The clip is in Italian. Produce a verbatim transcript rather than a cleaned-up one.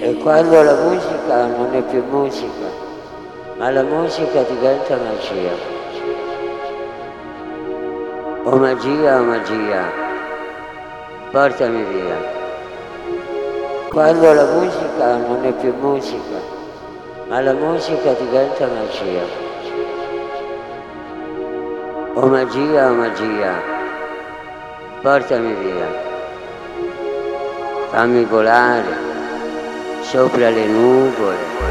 E quando la musica non è più musica, ma la musica diventa magia. O magia, o magia, portami via. Quando la musica non è più musica, ma la musica diventa magia. O magia, o magia, portami via. Fammi volare sopra le nuvole.